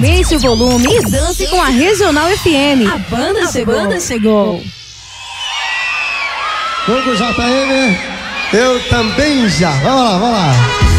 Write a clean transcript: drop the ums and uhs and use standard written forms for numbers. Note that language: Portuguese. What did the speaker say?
Aumente o volume e dance com a Regional FM. A banda chegou. Vamos com o JM. Eu também já. Vamos lá.